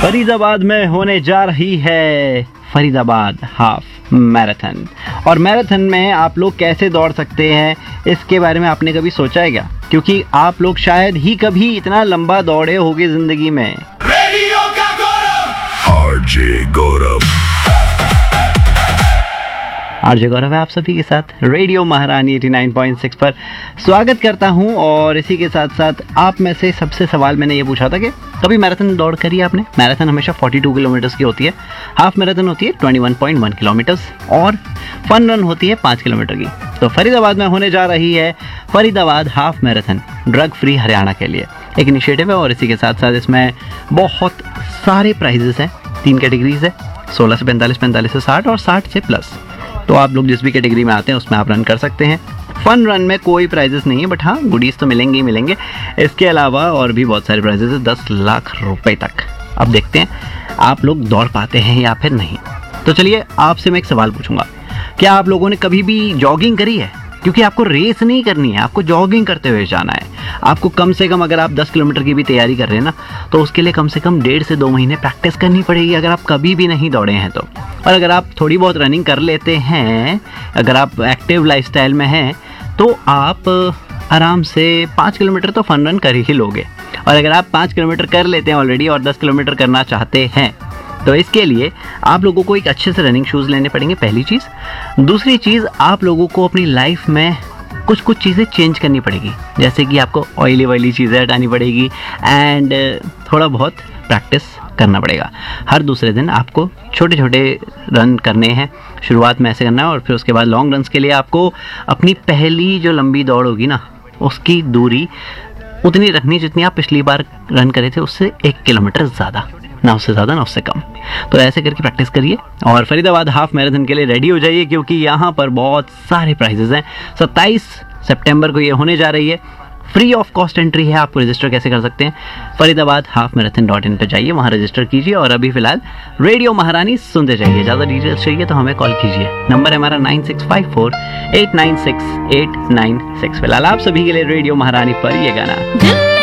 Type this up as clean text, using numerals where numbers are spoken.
फरीदाबाद में होने जा रही है फरीदाबाद हाफ मैराथन। और मैराथन में आप लोग कैसे दौड़ सकते हैं इसके बारे में आपने कभी सोचा है क्या? क्योंकि आप लोग शायद ही कभी इतना लंबा दौड़े होंगे जिंदगी में। रेडियो का गौरव आरजे गौरव। आरजे गौरव है आप सभी के साथ रेडियो महारानी 89.6 पर स्वागत करता हूं। और इसी के साथ साथ आप में से सबसे सवाल मैंने ये पूछा था कि कभी मैराथन दौड़ करी आपने? मैराथन हमेशा 42 किलोमीटर्स की होती है, हाफ मैराथन होती है 21.1 किलोमीटर्स और फन रन होती है 5 किलोमीटर की। तो फरीदाबाद में होने जा रही है Faridabad half marathon drug free Haryana के लिए एक इनिशिएटिव है। और इसी के साथ साथ इसमें बहुत सारे प्राइजेस हैं। 3 कैटेगरीज है, 16 से 45, 45 से 60 और 60 से प्लस। तो आप लोग जिस भी कैटेगरी में आते हैं उसमें आप रन कर सकते हैं। फन रन में कोई प्राइजेस नहीं है, बट हाँ गुडीज तो मिलेंगे ही मिलेंगे। इसके अलावा और भी बहुत सारे प्राइजेस है, 10 लाख रुपए तक। अब देखते हैं आप लोग दौड़ पाते हैं या फिर नहीं। तो चलिए आपसे मैं एक सवाल पूछूंगा, क्या आप लोगों ने कभी भी जॉगिंग करी है? क्योंकि आपको रेस नहीं करनी है, आपको जॉगिंग करते हुए जाना है। आपको कम से कम, अगर आप 10 किलोमीटर की भी तैयारी कर रहे हैं ना, तो उसके लिए कम से कम 1.5 से 2 महीने प्रैक्टिस करनी पड़ेगी, अगर आप कभी भी नहीं दौड़े हैं तो। और अगर आप थोड़ी बहुत रनिंग कर लेते हैं, अगर आप एक्टिव लाइफस्टाइल में हैं, तो आप आराम से 5 किलोमीटर तो फन रन कर ही लोगे। और अगर आप 5 किलोमीटर कर लेते हैं ऑलरेडी और 10 किलोमीटर करना चाहते हैं, तो इसके लिए आप लोगों को एक अच्छे से रनिंग शूज़ लेने पड़ेंगे, पहली चीज़। दूसरी चीज़, आप लोगों को अपनी लाइफ में कुछ चीज़ें चेंज करनी पड़ेगी, जैसे कि आपको ऑयली चीज़ें हटानी पड़ेगी एंड थोड़ा बहुत प्रैक्टिस करना पड़ेगा। हर दूसरे दिन आपको छोटे छोटे रन करने हैं। शुरुआत में ऐसे करना है और फिर उसके बाद लॉन्ग रन्स के लिए आपको अपनी पहली जो लंबी दौड़ होगी ना, उसकी दूरी उतनी रखनी जितनी आप पिछली बार रन करे थे, उससे 1 किलोमीटर ज़्यादा, ना उससे ज़्यादा ना उससे कम। तो ऐसे करके प्रैक्टिस करिए और फरीदाबाद हाफ मैराथन के लिए रेडी हो जाइए, क्योंकि यहाँ पर बहुत सारे प्राइजेस हैं। 27 सितंबर को ये होने जा रही है। फ्री ऑफ कॉस्ट एंट्री है। आपको रजिस्टर कैसे कर सकते हैं? फरीदाबाद हाफ मैराथन.in पे जाइए, वहाँ रजिस्टर कीजिए और अभी फिलहाल रेडियो महारानी सुनते जाइए। ज़्यादा डिटेल्स चाहिए तो हमें कॉल कीजिए। नंबर है हमारा 9654896896। फिलहाल आप सभी के लिए रेडियो महारानी पर ये गाना।